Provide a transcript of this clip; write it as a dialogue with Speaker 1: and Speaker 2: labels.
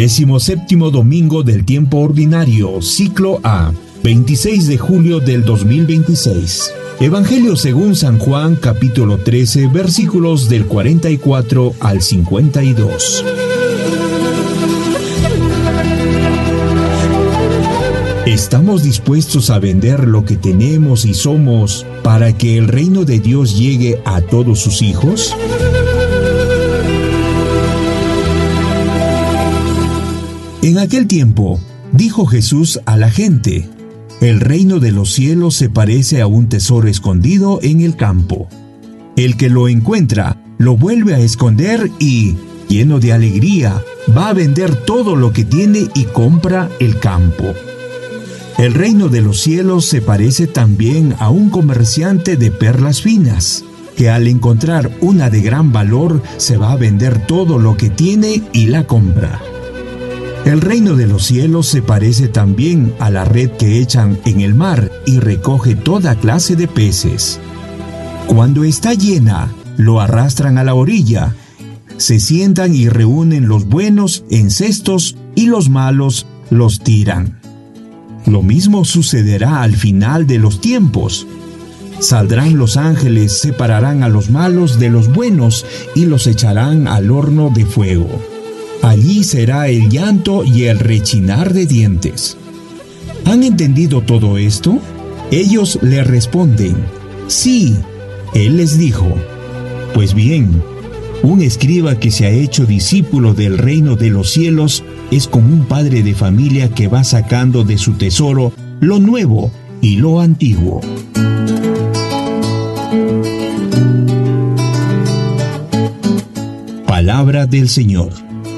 Speaker 1: 17º domingo del tiempo ordinario, ciclo A, 26 de julio del 2026. Evangelio según San Juan, capítulo 13, versículos del 44 al 52. ¿Estamos dispuestos a vender lo que tenemos y somos para que el reino de Dios llegue a todos sus hijos? En aquel tiempo, dijo Jesús a la gente: el reino de los cielos se parece a un tesoro escondido en el campo. El que lo encuentra, lo vuelve a esconder y, lleno de alegría, va a vender todo lo que tiene y compra el campo. El reino de los cielos se parece también a un comerciante de perlas finas, que al encontrar una de gran valor se va a vender todo lo que tiene y la compra. El reino de los cielos se parece también a la red que echan en el mar y recoge toda clase de peces. Cuando está llena, lo arrastran a la orilla, se sientan y reúnen los buenos en cestos y los malos los tiran. Lo mismo sucederá al final de los tiempos. Saldrán los ángeles, separarán a los malos de los buenos y los echarán al horno de fuego. Allí será el llanto y el rechinar de dientes. ¿Han entendido todo esto? Ellos le responden: sí. Él les dijo: pues bien, un escriba que se ha hecho discípulo del reino de los cielos es como un padre de familia que va sacando de su tesoro lo nuevo y lo antiguo. Palabra del Señor.